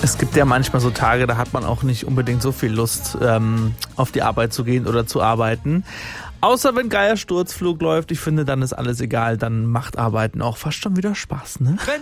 Es gibt ja manchmal so Tage, da hat man auch nicht unbedingt so viel Lust, auf die Arbeit zu gehen oder zu arbeiten. Außer wenn geiler Sturzflug läuft, ich finde, dann ist alles egal, dann macht Arbeiten auch fast schon wieder Spaß, ne?